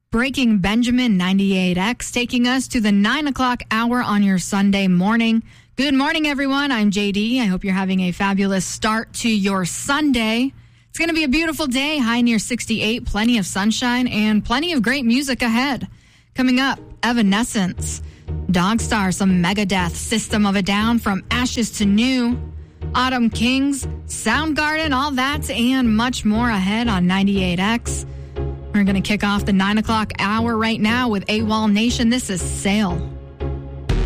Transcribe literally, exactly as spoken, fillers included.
Breaking Benjamin ninety-eight X, taking us to the nine o'clock hour on your Sunday morning. Good morning, everyone. I'm J D. I hope you're having a fabulous start to your Sunday. It's going to be a beautiful day, high near sixty-eight, plenty of sunshine, and plenty of great music ahead. Coming up, Evanescence, Dogstar, some Megadeth, System of a Down, From Ashes to New, Autumn Kings, Soundgarden, all that and much more ahead on ninety-eight X. We're going to kick off the nine o'clock hour right now with AWOL Nation. This is Sail.